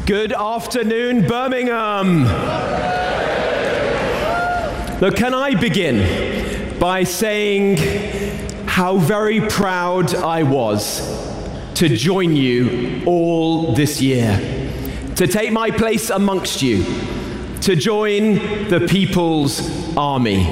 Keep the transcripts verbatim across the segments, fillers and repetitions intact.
Good afternoon, Birmingham. Look, can I begin by saying how very proud I was to join you all this year, to take my place amongst you, to join the People's Army,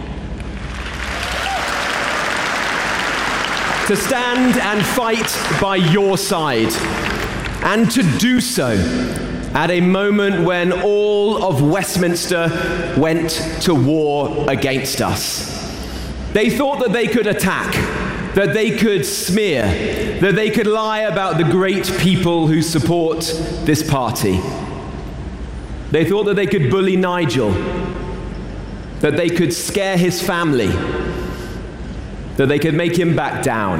to stand and fight by your side, and to do so at a moment when all of Westminster went to war against us. They thought that they could attack, that they could smear, that they could lie about the great people who support this party. They thought that they could bully Nigel, that they could scare his family, that they could make him back down.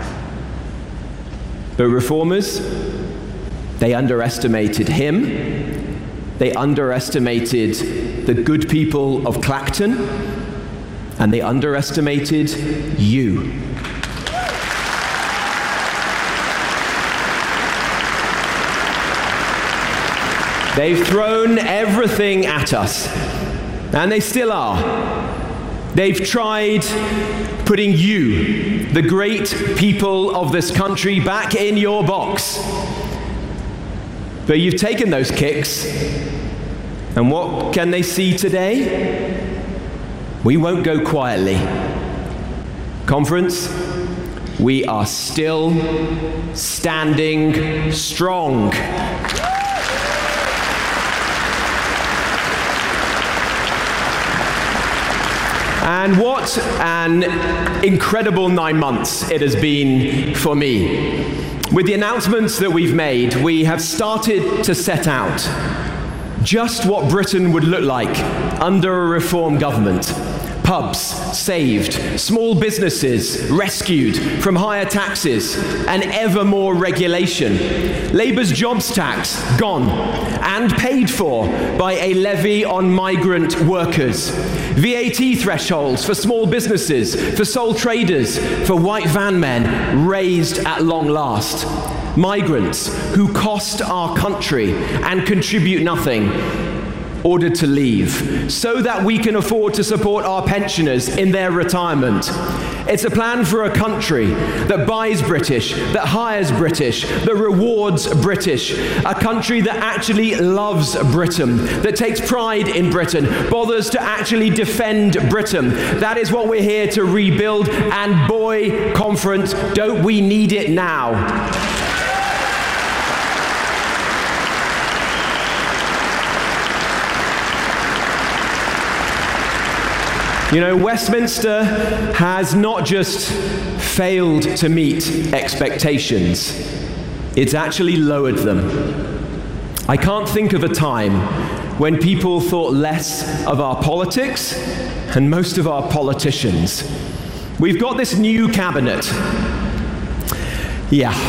But reformers, they underestimated him, they underestimated the good people of Clacton, and they underestimated you. They've thrown everything at us, and they still are. They've tried putting you, the great people of this country, back in your box. But you've taken those kicks, and what can they see today? We won't go quietly. Conference, we are still standing strong. And what an incredible nine months it has been for me. With the announcements that we've made, we have started to set out just what Britain would look like under a reform government. Pubs saved, small businesses rescued from higher taxes and ever more regulation. Labour's jobs tax gone and paid for by a levy on migrant workers. V A T thresholds for small businesses, for sole traders, for white van men raised at long last. Migrants who cost our country and contribute nothing ordered to leave so that we can afford to support our pensioners in their retirement. It's a plan for a country that buys British, that hires British, that rewards British, a country that actually loves Britain, that takes pride in Britain, bothers to actually defend Britain. That is what we're here to rebuild, and boy, conference, don't we need it now. You know, Westminster has not just failed to meet expectations, it's actually lowered them. I can't think of a time when people thought less of our politics and most of our politicians. We've got this new cabinet. Yeah.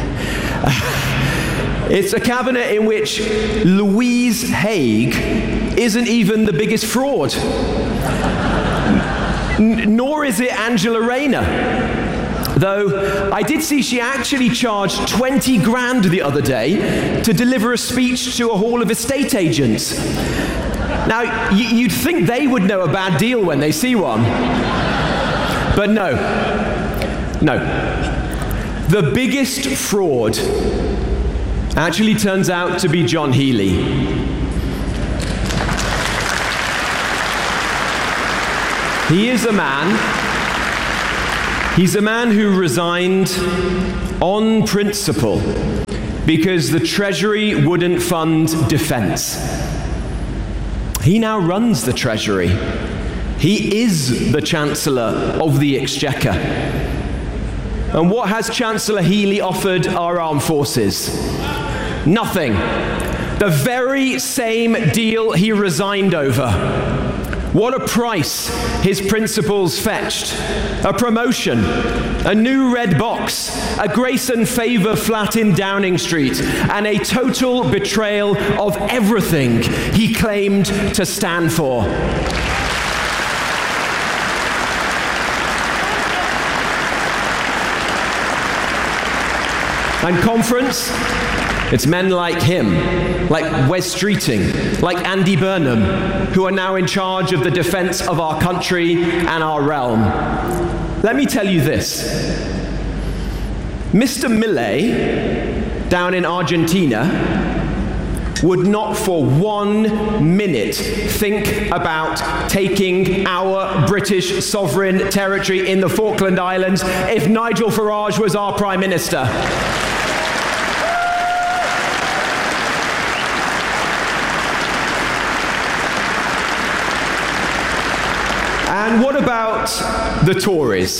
It's a cabinet in which Louise Haigh isn't even the biggest fraud. N- nor is it Angela Rayner. Though I did see she actually charged twenty grand the other day to deliver a speech to a hall of estate agents. Now, y- you'd think they would know a bad deal when they see one. But no. No. The biggest fraud actually turns out to be John Healey. He is a man, he's a man who resigned on principle because the Treasury wouldn't fund defense. He now runs the Treasury. He is the Chancellor of the Exchequer. And what has Chancellor Healey offered our armed forces? Nothing. The very same deal he resigned over. What a price his principles fetched. A promotion, a new red box, a grace and favour flat in Downing Street, and a total betrayal of everything he claimed to stand for. And conference, It's men like him, like Wes Streeting, like Andy Burnham, who are now in charge of the defense of our country and our realm. Let me tell you this. Mister Milei, down in Argentina, would not for one minute think about taking our British sovereign territory in the Falkland Islands if Nigel Farage was our Prime Minister. And what about the Tories?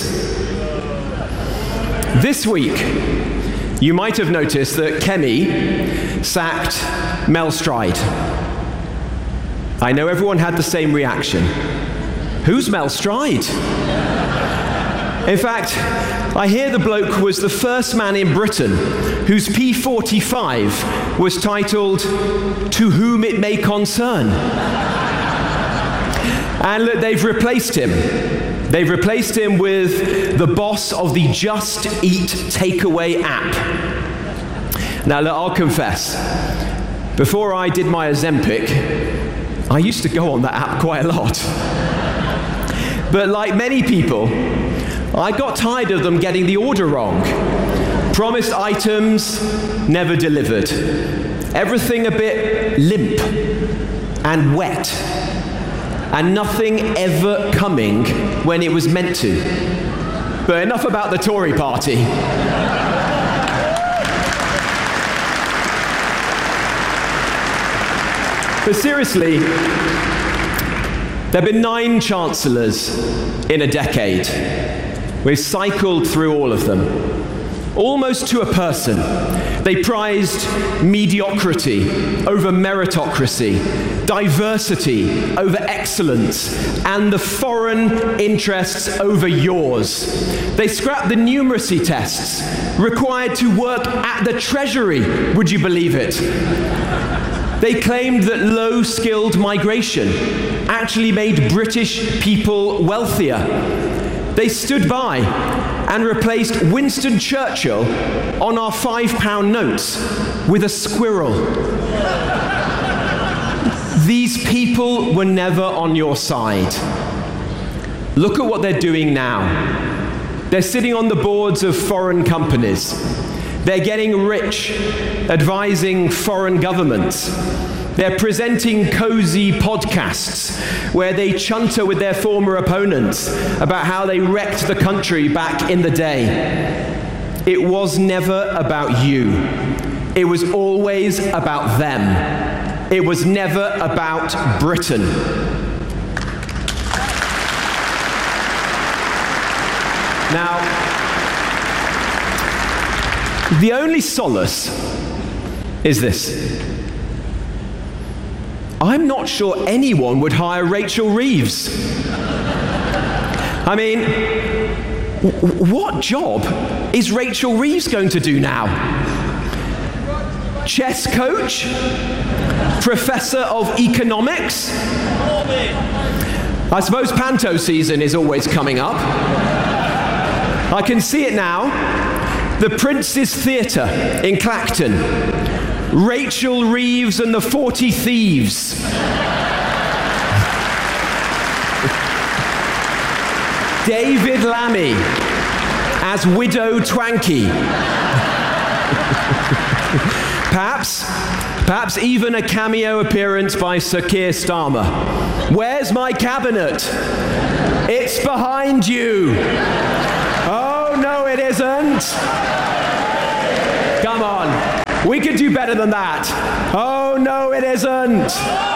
This week, you might have noticed that Kemi sacked Mel Stride. I know everyone had the same reaction. Who's Mel Stride? In fact, I hear the bloke was the first man in Britain whose P forty-five was titled, "To Whom It May Concern." And look, they've replaced him. They've replaced him with the boss of the Just Eat takeaway app. Now, look, I'll confess, before I did my Ozempic, I used to go on that app quite a lot. But like many people, I got tired of them getting the order wrong. Promised items, never delivered. Everything a bit limp and wet. And nothing ever coming when it was meant to. But enough about the Tory party. But seriously, there have been nine chancellors in a decade. We've cycled through all of them. Almost to a person, they prized mediocrity over meritocracy, diversity over excellence, and the foreign interests over yours. They scrapped the numeracy tests required to work at the Treasury, would you believe it? They claimed that low-skilled migration actually made British people wealthier. They stood by and replaced Winston Churchill on our five-pound notes with a squirrel. These people were never on your side. Look at what they're doing now. They're sitting on the boards of foreign companies. They're getting rich, advising foreign governments. They're presenting cozy podcasts where they chunter with their former opponents about how they wrecked the country back in the day. It was never about you. It was always about them. It was never about Britain. Now, the only solace is this. I'm not sure anyone would hire Rachel Reeves. I mean, w- what job is Rachel Reeves going to do now? Chess coach? Professor of economics? I suppose Panto season is always coming up. I can see it now. The Prince's Theatre in Clacton. Rachel Reeves and the Forty Thieves. David Lammy as Widow Twankey. Perhaps, perhaps even a cameo appearance by Sir Keir Starmer. Where's my cabinet? It's behind you. Oh, no, it isn't. Come on. We could do better than that. Oh, no, it isn't.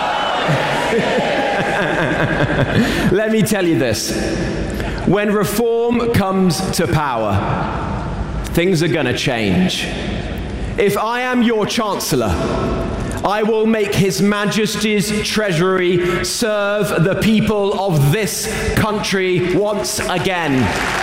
Let me tell you this. When reform comes to power, things are going to change. If I am your Chancellor, I will make His Majesty's Treasury serve the people of this country once again.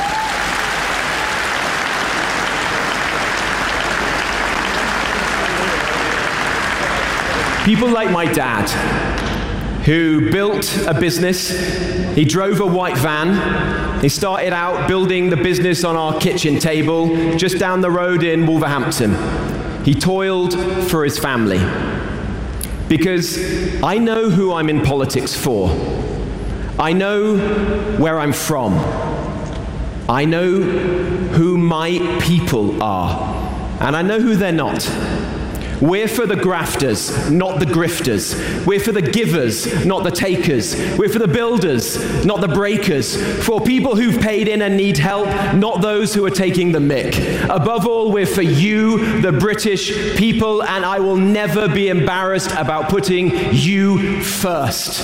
People like my dad, who built a business. He drove a white van. He started out building the business on our kitchen table just down the road in Wolverhampton. He toiled for his family. Because I know who I'm in politics for. I know where I'm from. I know who my people are. And I know who they're not. We're for the grafters, not the grifters. We're for the givers, not the takers. We're for the builders, not the breakers. For people who've paid in and need help, not those who are taking the mick. Above all, we're for you, the British people, and I will never be embarrassed about putting you first.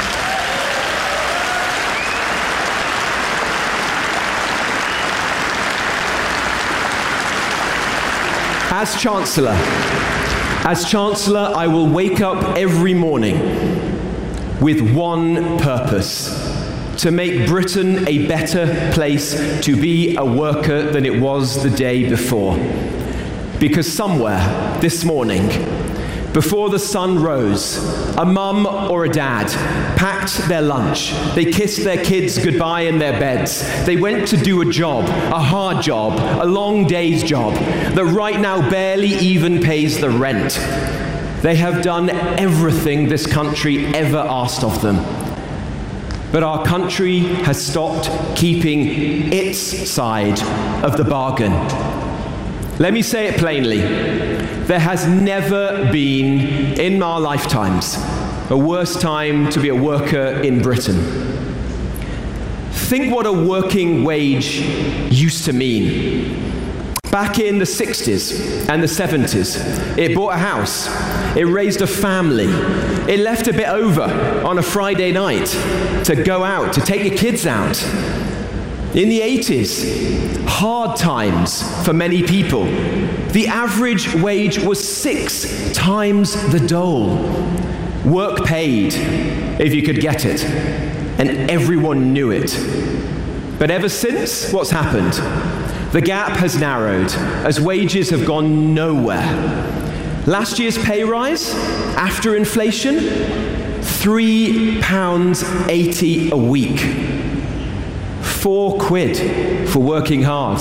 As Chancellor, As Chancellor, I will wake up every morning with one purpose: to make Britain a better place to be a worker than it was the day before. Because somewhere this morning, before the sun rose, a mum or a dad packed their lunch. They kissed their kids goodbye in their beds. They went to do a job, a hard job, a long day's job, that right now barely even pays the rent. They have done everything this country ever asked of them. But our country has stopped keeping its side of the bargain. Let me say it plainly. There has never been, in our lifetimes, a worse time to be a worker in Britain. Think what a working wage used to mean. Back in the sixties and the seventies, it bought a house, it raised a family, it left a bit over on a Friday night to go out, to take your kids out. In the eighties, hard times for many people. The average wage was six times the dole. Work paid, if you could get it, and everyone knew it. But ever since, what's happened? The gap has narrowed as wages have gone nowhere. Last year's pay rise, after inflation, three pounds eighty a week. Four quid for working hard.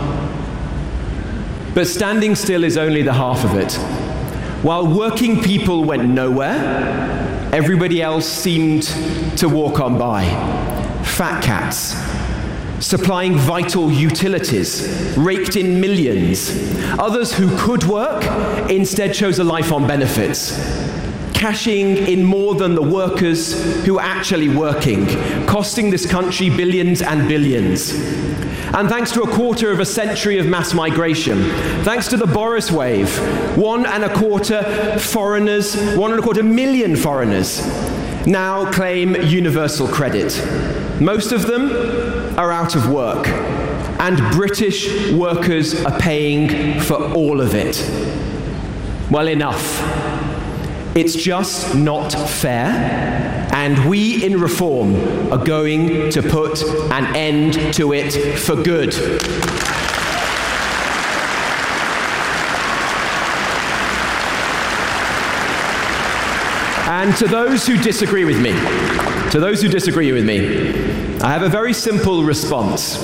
But standing still is only the half of it. While working people went nowhere, everybody else seemed to walk on by. Fat cats, supplying vital utilities, raked in millions. Others who could work instead chose a life on benefits, cashing in more than the workers who are actually working, costing this country billions and billions. And thanks to a quarter of a century of mass migration, thanks to the Boris wave, one and a quarter foreigners, one and a quarter million foreigners now claim universal credit. Most of them are out of work, and British workers are paying for all of it. Well, enough. It's just not fair, and we in Reform are going to put an end to it for good. And to those who disagree with me, to those who disagree with me, I have a very simple response.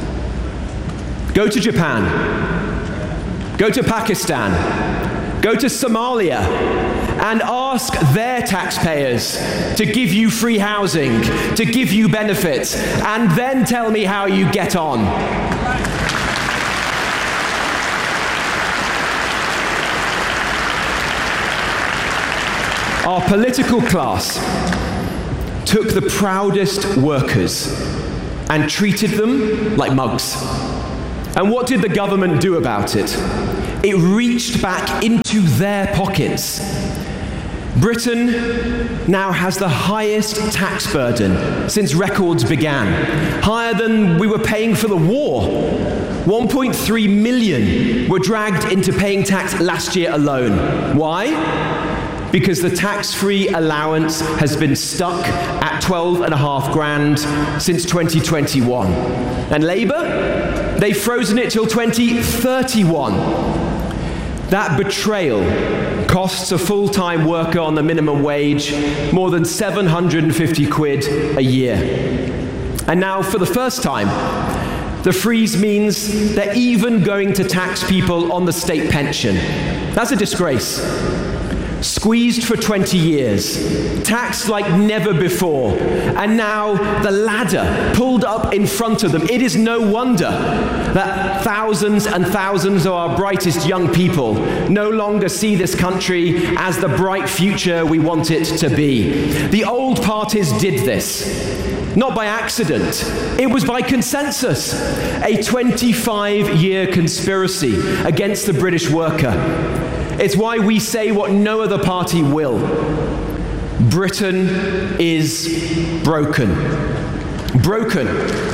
Go to Japan, go to Pakistan, go to Somalia, and ask their taxpayers to give you free housing, to give you benefits, and then tell me how you get on. Our political class took the proudest workers and treated them like mugs. And what did the government do about it? It reached back into their pockets. Britain now has the highest tax burden since records began, higher than we were paying for the war. one point three million were dragged into paying tax last year alone. Why? Because the tax-free allowance has been stuck at twelve and a half grand since twenty twenty-one. And Labour? They've frozen it till twenty thirty-one. That betrayal costs a full-time worker on the minimum wage more than seven hundred fifty quid a year. And now, for the first time, The freeze means they're even going to tax people on the state pension. That's a disgrace. Squeezed for twenty years, taxed like never before, and now the ladder pulled up in front of them. It is no wonder that thousands and thousands of our brightest young people no longer see this country as the bright future we want it to be. The old parties did this, not by accident. It was by consensus, a twenty-five year conspiracy against the British worker. It's why we say what no other party will. Britain is broken. Broken.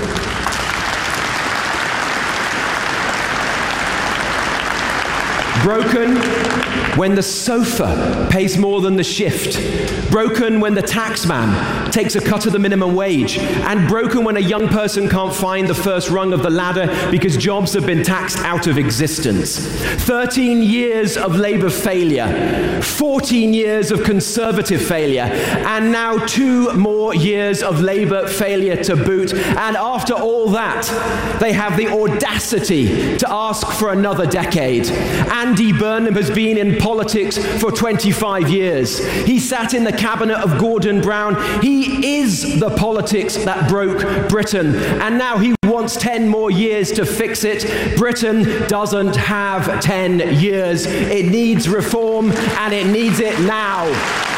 Broken when the sofa pays more than the shift. Broken when the tax man takes a cut of the minimum wage. And broken when a young person can't find the first rung of the ladder because jobs have been taxed out of existence. thirteen years of Labour failure. fourteen years of Conservative failure. And now two more years of Labour failure to boot. And after all that, they have the audacity to ask for another decade. Andy Burnham has been in politics for twenty-five years. He sat in the cabinet of Gordon Brown. He is the politics that broke Britain. And now he wants ten more years to fix it. Britain doesn't have ten years. It needs reform, and it needs it now.